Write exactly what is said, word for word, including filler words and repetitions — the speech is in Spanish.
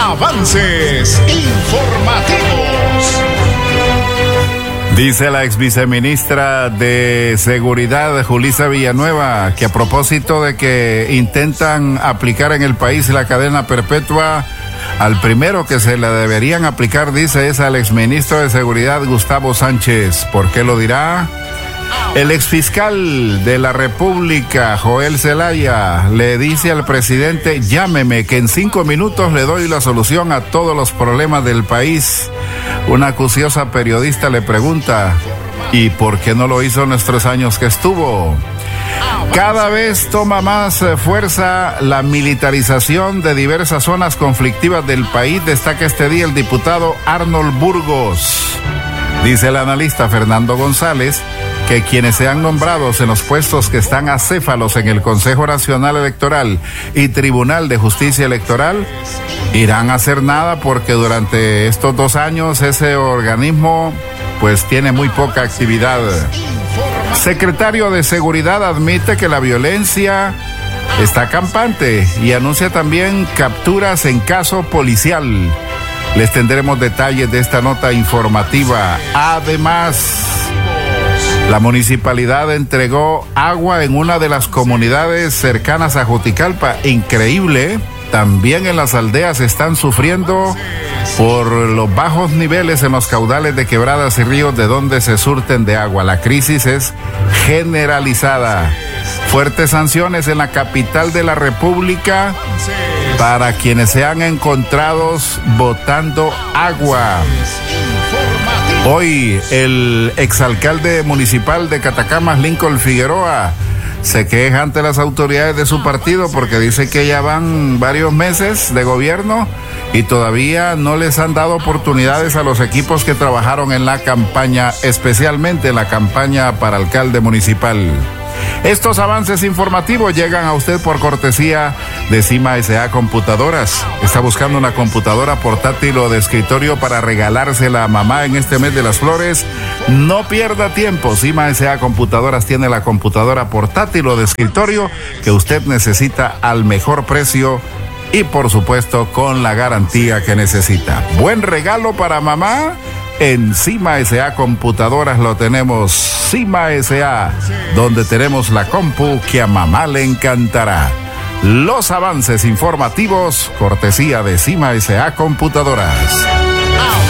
Avances informativos. Dice la ex viceministra de Seguridad, Julissa Villanueva, que a propósito de que intentan aplicar en el país la cadena perpetua, al primero que se la deberían aplicar, dice, es al exministro de Seguridad, Gustavo Sánchez. ¿Por qué lo dirá? El exfiscal de la República, Joel Zelaya, le dice al presidente: llámeme, que en cinco minutos le doy la solución a todos los problemas del país. Una acuciosa periodista le pregunta: ¿y por qué no lo hizo en nuestros años que estuvo? Cada vez toma más fuerza la militarización de diversas zonas conflictivas del país, destaca este día el diputado Arnold Burgos. Dice el analista Fernando González que quienes sean nombrados en los puestos que están acéfalos en el Consejo Nacional Electoral y Tribunal de Justicia Electoral irán a hacer nada, porque durante estos dos años ese organismo pues tiene muy poca actividad. Secretario de Seguridad admite que la violencia está campante y anuncia también capturas en caso policial. Les tendremos detalles de esta nota informativa. Además, la municipalidad entregó agua en una de las comunidades cercanas a Juticalpa. Increíble, también en las aldeas están sufriendo por los bajos niveles en los caudales de quebradas y ríos de donde se surten de agua. La crisis es generalizada. Fuertes sanciones en la capital de la República para quienes sean encontrados botando agua. Hoy el exalcalde municipal de Catacamas, Lincoln Figueroa, se queja ante las autoridades de su partido porque dice que ya van varios meses de gobierno y todavía no les han dado oportunidades a los equipos que trabajaron en la campaña, especialmente en la campaña para alcalde municipal. Estos avances informativos llegan a usted por cortesía de Cima S A Computadoras. ¿Está buscando una computadora portátil o de escritorio para regalársela a mamá en este mes de las flores? No pierda tiempo. Cima S A Computadoras tiene la computadora portátil o de escritorio que usted necesita al mejor precio y, por supuesto, con la garantía que necesita. Buen regalo para mamá. En Cima S A Computadoras lo tenemos. Cima S A, donde tenemos la compu que a mamá le encantará. Los avances informativos, cortesía de Cima S A Computadoras.